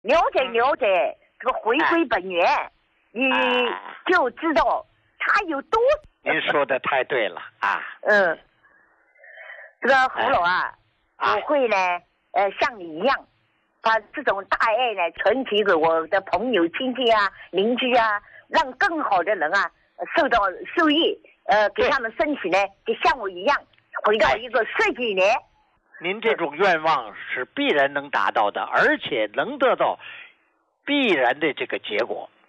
了解，这个回归本源，你就知道它有多。 您说的太对了啊。 这个侯老啊，我会呢，像你一样，把这种大爱呢传递给我的朋友、亲戚啊、邻居啊，让更好的人啊受益，给他们身体呢，就像我一样，回到一个10几年。 您这种愿望是必然能达到的，而且能得到必然的这个结果。